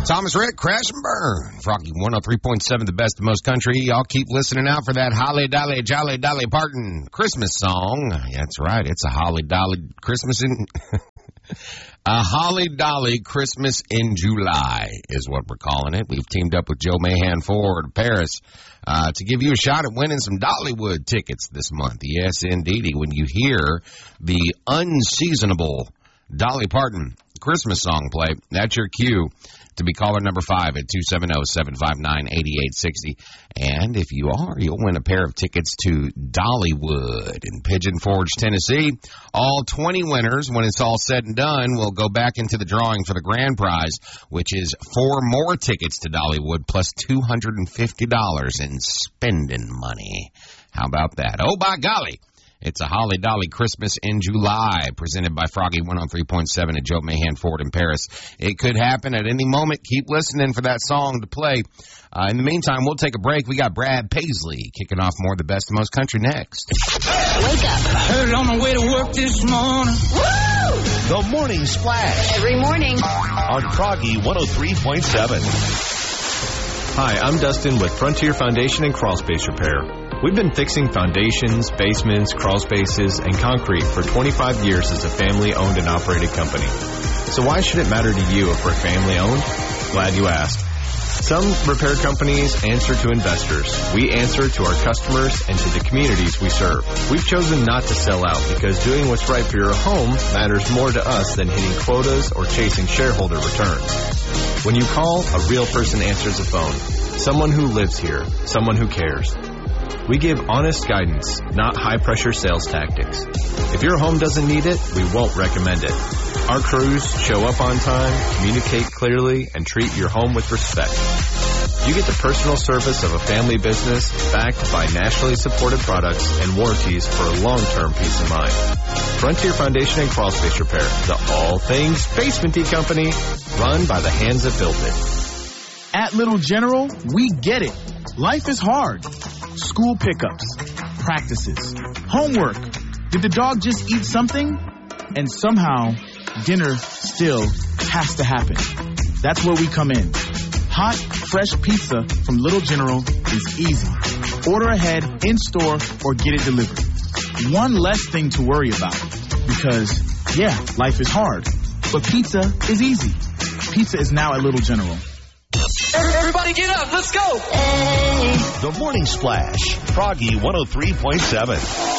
Thomas Rhett, Crash and Burn. Froggy 103.7, the best of most country. Y'all keep listening out for that Holly Dolly Jolly Dolly Parton Christmas song. That's right. It's a Holly Dolly Christmas in... A Holly Dolly Christmas in July is what we're calling it. We've teamed up with Joe Mahan Ford Paris to give you a shot at winning some Dollywood tickets this month. Yes, indeedy. When you hear the unseasonable Dolly Parton Christmas song play, that's your cue to be caller number 5 at 270-759-8860. And if you are, you'll win a pair of tickets to Dollywood in Pigeon Forge, Tennessee. All 20 winners, when it's all said and done, will go back into the drawing for the grand prize, which is 4 more tickets to Dollywood plus $250 in spending money. How about that? Oh, by golly. It's a Holly Dolly Christmas in July, presented by Froggy 103.7 at Joe Mahan Ford in Paris. It could happen at any moment. Keep listening for that song to play. In the meantime, we'll take a break. We got Brad Paisley kicking off more of the best of most country next. Wake up. Heard it on the way to work this morning. Woo! The Morning Splash. Every morning. On Froggy 103.7. Hi, I'm Dustin with Frontier Foundation and Crawl Space Repair. We've been fixing foundations, basements, crawl spaces, and concrete for 25 years as a family-owned and operated company. So why should it matter to you if we're family-owned? Glad you asked. Some repair companies answer to investors. We answer to our customers and to the communities we serve. We've chosen not to sell out because doing what's right for your home matters more to us than hitting quotas or chasing shareholder returns. When you call, a real person answers the phone. Someone who lives here. Someone who cares. We give honest guidance, not high-pressure sales tactics. If your home doesn't need it, we won't recommend it. Our crews show up on time, communicate clearly, and treat your home with respect. You get the personal service of a family business backed by nationally supported products and warranties for a long-term peace of mind. Frontier Foundation and Crawl Space Repair, the all things basement-y company, run by the hands that built it. At Little General, we get it. Life is hard. School pickups, practices, homework. Did the dog just eat something? And somehow, dinner still has to happen. That's where we come in. Hot, fresh pizza from Little General is easy. Order ahead, in-store, or get it delivered. One less thing to worry about. Because, yeah, life is hard. But pizza is easy. Pizza is now at Little General. Everybody get up. Let's go. The Morning Splash. Froggy 103.7.